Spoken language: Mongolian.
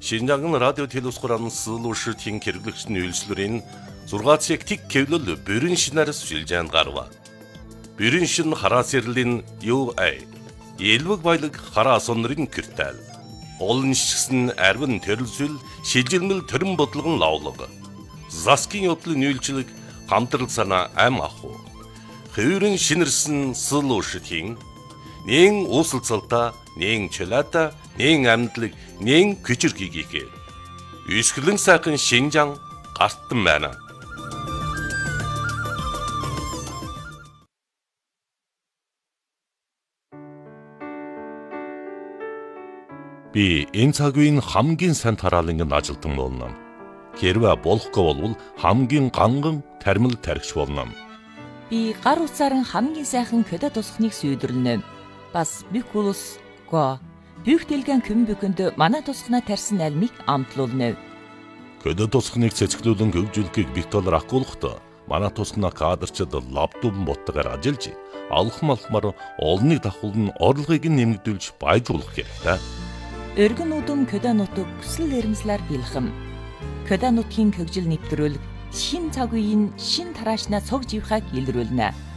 Шинжаан радио телевизхоран сылуушийн хэрэглэгчдийн үйлчлэрийн 6 цаг тик кевлэл бүрэн шинээр сүлжээнд гарва. Бүрэн шин хараа сэрлэн UA элвэг баялаг хараа сонрын киртэл. Олон шигсэн арвин төрөлсөл шилжилмэл төрөн бодлогон лавлаг. Заскин явдлын үйлчлэг хамтрал санаа ам аху. Хөврөн шинэрсэн сылуушийн нэн уусалцалта, нэн чөлөөта, нэн амьдлаг, нэн күчирхийгээ. Үсгэлэн сайхан Шинжаан гартан байна. Би энэ цаг үеийн хамгийн сайн тараалангийн ажилтан болно. Хэрвээ болохгүй бол хамгийн ганган тармил тархич болно. Би гар утсаар хамгийн сайхан көдө тусахныг сүйдэрлэнэ. Бас бикулус го бүх дэлгэн көмбөкөнд манай тусахнаа тарьсан альмыг амтлуулна. Көдө тусахныг цэцгэлүүлэн хөгжүүлэхийг Виктор Акулхт манай тусахнаа кадрчид лаптопн боттогоор ажиллаж алхмалхмаар олныг давхуулн орлогыг нэмэгдүүлж баяжуулах хэрэгтэй. Өргөн удам көдө нутаг хүсэл эрмслэр бэлхэм. Көдө нутгийн хөгжил нэвтрүүлэг шин цаг үеийн шин тараашнаа цог живхаг илрүүлнэ.